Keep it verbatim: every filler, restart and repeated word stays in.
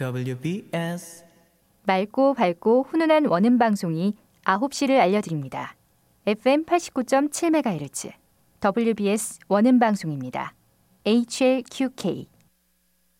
더블유비에스 맑고 밝고 훈훈한 원음 방송이 아홉 시를 알려드립니다. 에프엠 팔십구 점 칠 메가헤르츠 더블유비에스 원음 방송입니다. 에이치엘큐케이